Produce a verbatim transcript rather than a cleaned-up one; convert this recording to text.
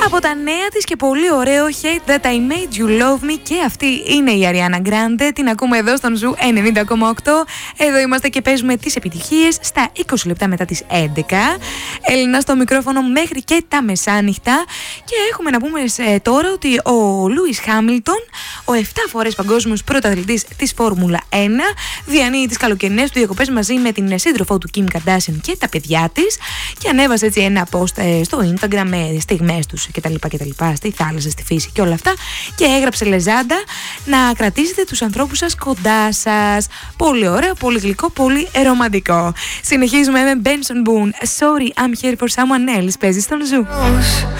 Από τα νέα της και πολύ ωραίο Hate That I Made You Love Me, και αυτή είναι η Ariana Grande. Την ακούμε εδώ στον Ζου ενενήντα κόμμα οκτώ. Εδώ είμαστε και παίζουμε τις επιτυχίες στα είκοσι λεπτά μετά τις έντεκα. Έλληνα στο μικρόφωνο μέχρι και τα μεσάνυχτα. Και έχουμε να πούμε ε, τώρα ότι ο Λούις Χάμιλτον, ο επτά φορές παγκόσμιος πρωταθλητής της Φόρμουλα ένα, διανύει τις καλοκαιρινές του διακοπές μαζί με την σύντροφό του Kim Kardashian και τα παιδιά της, και ανέβασε έτσι ένα post ε, στο Instagram με στιγμές τους κτλ. Στη θάλασσα, στη φύση και όλα αυτά, και έγραψε λεζάντα να κρατήσετε τους ανθρώπους σας κοντά σας. Πολύ ωραίο, πολύ γλυκό, πολύ ρομαντικό. Συνεχίζουμε με Benson Boone, Sorry I'm Here For Someone Else, παίζει στον Ζου.